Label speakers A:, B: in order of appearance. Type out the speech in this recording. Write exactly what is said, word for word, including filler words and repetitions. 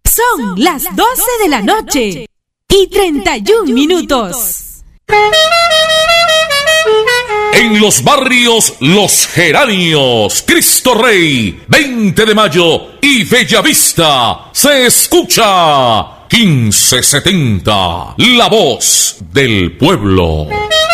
A: Son las doce de la noche y treinta y un minutos.
B: En los barrios Los Geranios, Cristo Rey, veinte de mayo y Bellavista se escucha quince setenta, la voz del pueblo.